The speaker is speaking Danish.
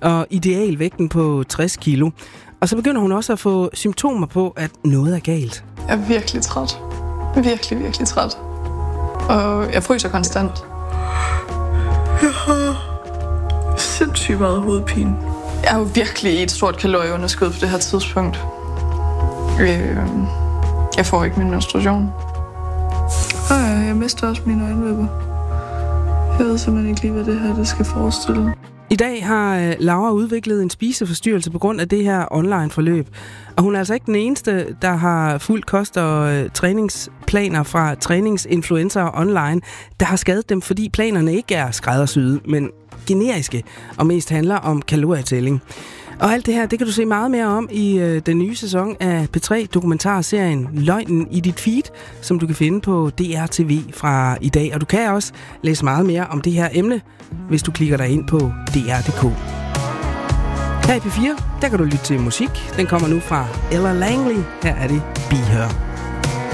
og idealvægten på 60 kilo. Og så begynder hun også at få symptomer på, at noget er galt. Jeg er virkelig træt. Virkelig, virkelig træt. Og jeg fryser konstant. Jeg har sindssygt meget hovedpine. Jeg er jo virkelig i et stort kalorieunderskud på det her tidspunkt. Jeg får ikke min menstruation. Jeg mister også mine øjenvipper. Jeg ved simpelthen ikke lige, hvad det her det skal forestille. I dag har Laura udviklet en spiseforstyrrelse på grund af det her online-forløb. Og hun er altså ikke den eneste, der har fulgt kost- og træningsplaner fra træningsinfluencer online, der har skadet dem, fordi planerne ikke er skræddersyede, men generiske og mest handler om kalorietælling. Og alt det her, det kan du se meget mere om i den nye sæson af P3-dokumentarserien Løgnen i dit feed, som du kan finde på DR TV fra i dag. Og du kan også læse meget mere om det her emne, hvis du klikker dig ind på dr.dk. Her i P4, der kan du lytte til musik. Den kommer nu fra Ella Langley. Her er det Be Her.